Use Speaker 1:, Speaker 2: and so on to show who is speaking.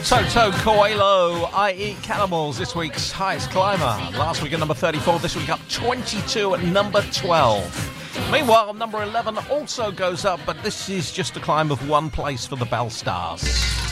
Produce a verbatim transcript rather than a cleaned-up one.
Speaker 1: Toto Coelho, I Eat Cannibals, this week's highest climber. Last week at number thirty-four, this week up twenty-two at number twelve. Meanwhile, number eleven also goes up, but this is just a climb of one place for the Bell Stars.